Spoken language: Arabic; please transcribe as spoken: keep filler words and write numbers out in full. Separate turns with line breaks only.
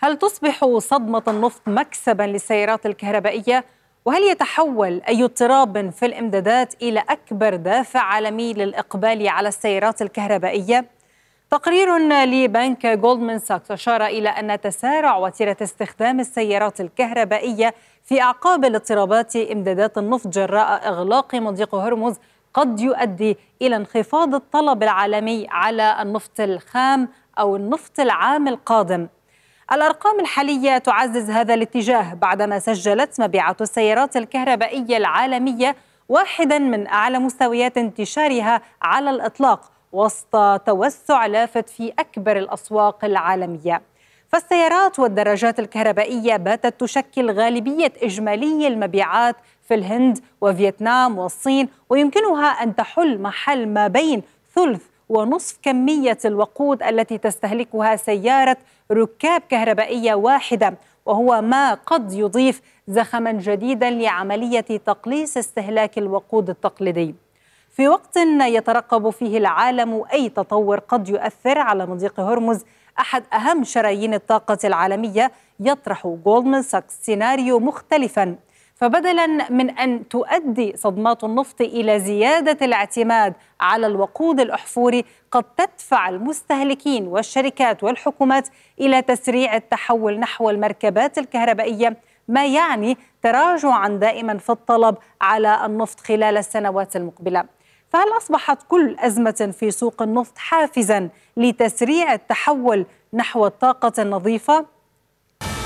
هل تصبح صدمة النفط مكسباً للسيارات الكهربائية؟ وهل يتحول أي اضطراب في الإمدادات إلى أكبر دافع عالمي للإقبال على السيارات الكهربائية؟ تقرير لبنك جولدمان ساكس أشار إلى أن تسارع وتيرة استخدام السيارات الكهربائية في أعقاب الاضطرابات إمدادات النفط جراء إغلاق مضيق هرمز قد يؤدي إلى انخفاض الطلب العالمي على النفط الخام أو النفط العام القادم. الأرقام الحالية تعزز هذا الاتجاه بعدما سجلت مبيعات السيارات الكهربائية العالمية واحدا من أعلى مستويات انتشارها على الإطلاق وسط توسع لافت في أكبر الأسواق العالمية. فالسيارات والدراجات الكهربائية باتت تشكل غالبية إجمالي المبيعات في الهند وفيتنام والصين، ويمكنها أن تحل محل ما بين ثلث ونصف كمية الوقود التي تستهلكها سيارة ركاب كهربائية واحدة، وهو ما قد يضيف زخما جديدا لعملية تقليص استهلاك الوقود التقليدي. في وقت يترقب فيه العالم أي تطور قد يؤثر على مضيق هرمز أحد أهم شرايين الطاقة العالمية، يطرح جولدمان ساكس سيناريو مختلفا. فبدلا من أن تؤدي صدمات النفط إلى زيادة الاعتماد على الوقود الأحفوري، قد تدفع المستهلكين والشركات والحكومات إلى تسريع التحول نحو المركبات الكهربائية، ما يعني تراجعا دائما في الطلب على النفط خلال السنوات المقبلة. فهل أصبحت كل أزمة في سوق النفط حافزا لتسريع التحول نحو الطاقة النظيفة؟